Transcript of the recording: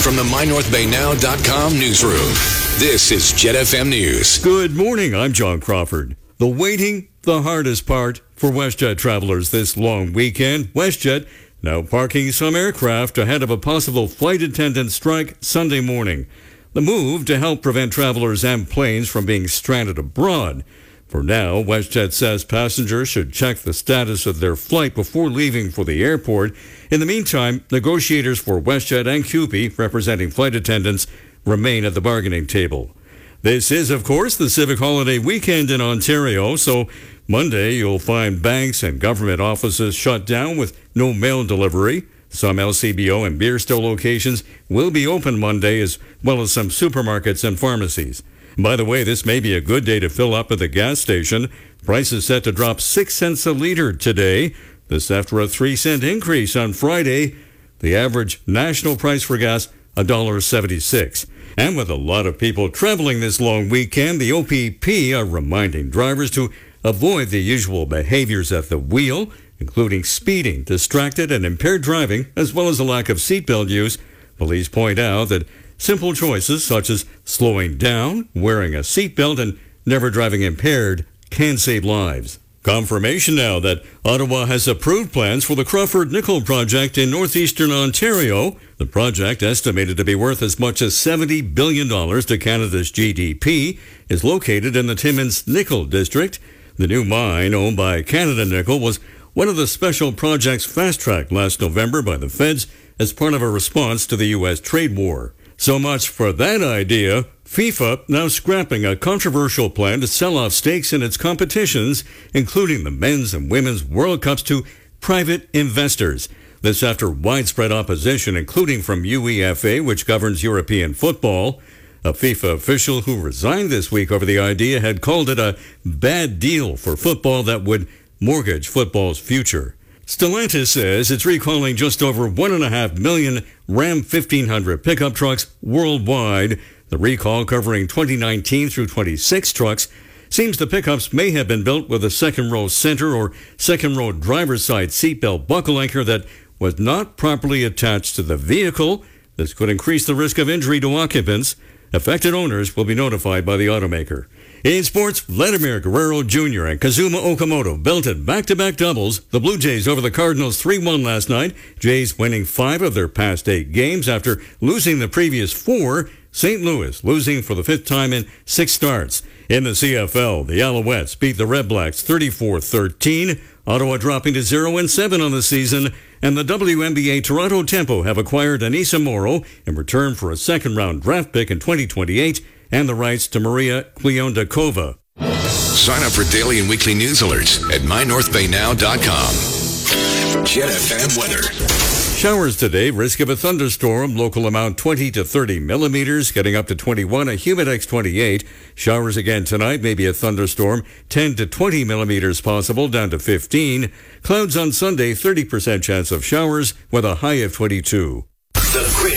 From the MyNorthBayNow.com newsroom, this is Jet FM News. Good morning, I'm John Crawford. The waiting, the hardest part for WestJet travelers this long weekend. WestJet now parking some aircraft ahead of a possible flight attendant strike Sunday morning. The move to help prevent travelers and planes from being stranded abroad. For now, WestJet says passengers should check the status of their flight before leaving for the airport. In the meantime, negotiators for WestJet and CUPE, representing flight attendants, remain at the bargaining table. This is, of course, the civic holiday weekend in Ontario, so Monday you'll find banks and government offices shut down with no mail delivery. Some LCBO and beer store locations will be open Monday, as well as some supermarkets and pharmacies. By the way, this may be a good day to fill up at the gas station. Prices set to drop 6 cents a liter today. This after a 3-cent increase on Friday. The average national price for gas, $1.76. And with a lot of people traveling this long weekend, the OPP are reminding drivers to avoid the usual behaviors at the wheel, including speeding, distracted and impaired driving, as well as a lack of seatbelt use. Police point out that simple choices such as slowing down, wearing a seatbelt, and never driving impaired can save lives. Confirmation now that Ottawa has approved plans for the Crawford Nickel Project in northeastern Ontario. The project, estimated to be worth as much as $70 billion to Canada's GDP, is located in the Timmins Nickel District. The new mine, owned by Canada Nickel, was one of the special projects fast-tracked last November by the feds as part of a response to the U.S. trade war. So much for that idea. FIFA now scrapping a controversial plan to sell off stakes in its competitions, including the men's and women's World Cups, to private investors. This after widespread opposition, including from UEFA, which governs European football. A FIFA official who resigned this week over the idea had called it a bad deal for football that would mortgage football's future. Stellantis says it's recalling just over 1.5 million Ram 1500 pickup trucks worldwide. The recall, covering 2019 through 26 trucks, seems the pickups may have been built with a second-row center or second-row driver's side seatbelt buckle anchor that was not properly attached to the vehicle. This could increase the risk of injury to occupants. Affected owners will be notified by the automaker. In sports, Vladimir Guerrero Jr. and Kazuma Okamoto belted back-to-back doubles. The Blue Jays over the Cardinals 3-1 last night. Jays winning 5 of their past 8 games after losing the previous 4. St. Louis losing for the 5th time in 6 starts. In the CFL, the Alouettes beat the Red Blacks 34-13. Ottawa dropping to 0-7 on the season. And the WNBA Toronto Tempo have acquired Anissa Morrow in return for a second-round draft pick in 2028 and the rights to Maria Kliondakova. Sign up for daily and weekly news alerts at MyNorthBayNow.com. Jet FM weather. Showers today, risk of a thunderstorm, local amount 20 to 30 millimeters, getting up to 21, a humidex 28. Showers again tonight, maybe a thunderstorm, 10 to 20 millimeters possible, down to 15. Clouds on Sunday, 30% chance of showers with a high of 22.